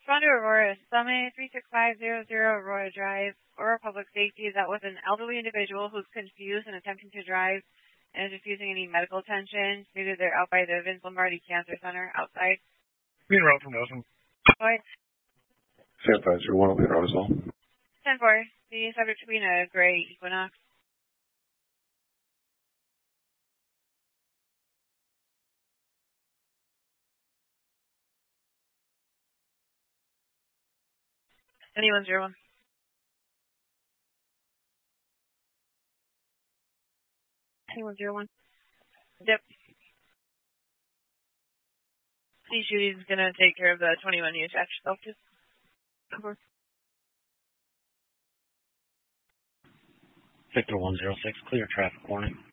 Respond to Aurora. Summit 36500 Aurora Drive. Aurora Public Safety is out with an elderly individual who's confused and attempting to drive and is refusing any medical attention. Maybe they're out by the Vince Lombardi Cancer Center outside. Green route from Nelson. What? San 501, lead route as well. 10-4. The subject between a gray Equinox. Anyone 01. Anyone 01. Yep. See, Judy's gonna take care of the 21 you attach yourself to. Over. Victor 106, clear traffic warning.